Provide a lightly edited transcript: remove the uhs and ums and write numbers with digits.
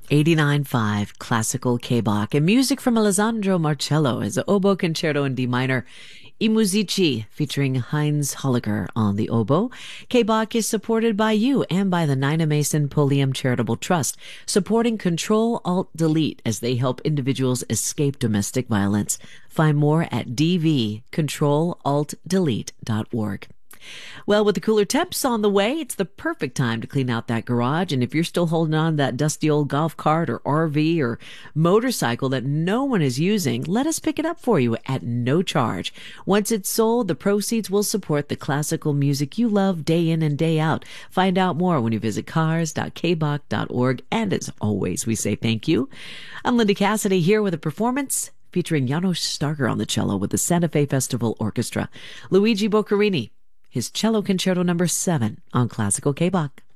89.5 Classical K-Bach and music from Alessandro Marcello is Oboe Concerto in D minor. I Musici featuring Heinz Holliger on the oboe. K-Bach is supported by you and by the Nina Mason Pulliam Charitable Trust, supporting Control-Alt-Delete as they help individuals escape domestic violence. Find more at dvcontrolaltdelete.org. Well, with the cooler temps on the way, it's the perfect time to clean out that garage. And if you're still holding on to that dusty old golf cart or RV or motorcycle that no one is using, let us pick it up for you at no charge. Once it's sold, the proceeds will support the classical music you love day in and day out. Find out more when you visit cars.kbach.org. And as always, we say thank you. I'm Linda Cassidy here with a performance featuring Janos Starker on the cello with the Santa Fe Festival Orchestra. Luigi Boccherini, his Cello Concerto No. 7 on Classical K-Bach.